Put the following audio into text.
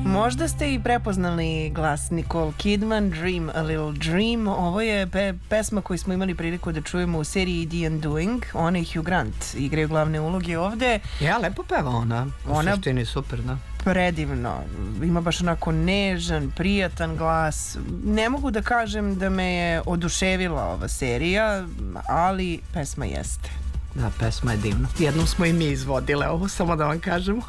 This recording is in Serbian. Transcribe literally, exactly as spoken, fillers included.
Možda ste i prepoznali glas Nicole Kidman, Dream a Little Dream. Ovo je pe pesma koju smo imali priliku da čujemo u seriji The Undoing. Ona i Hugh Grant igraju glavne uloge ovde. Ja, lepo peva ona. U Ona suštini super, da. Predivno. Ima baš onako nežan, prijatan glas. Ne mogu da kažem da me je oduševila ova serija, ali pesma jeste. Da, pesma je divna. Jednom smo i mi izvodile ovo, samo da vam kažemo.